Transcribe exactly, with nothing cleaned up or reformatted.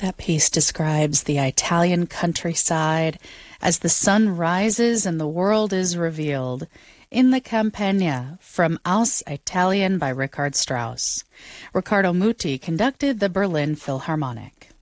That piece describes the Italian countryside as the sun rises and the world is revealed. In the Campagna, from Aus Italien by Richard Strauss. Riccardo Muti conducted the Berlin Philharmonic.